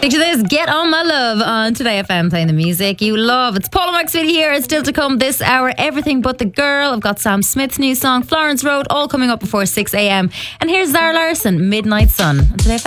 Picture this, Get On My Love on Today FM, playing the music you love. It's Paul and McSweeney here. It's still to come this hour, Everything But the Girl. I've got Sam Smith's new song, Florence Road, all coming up before 6 a.m. And here's Zara Larsson, Midnight Sun on Today FM.